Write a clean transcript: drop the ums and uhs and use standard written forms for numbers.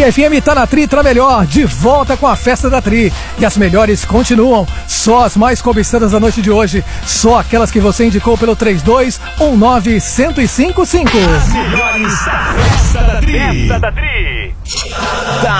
Tri FM tá na Tri, tá melhor, de volta com a festa da Tri. E as melhores continuam, só as mais cobiçadas da noite de hoje, só aquelas que você indicou pelo 3219-1055. As melhores da festa da Tri. Festa da Tri.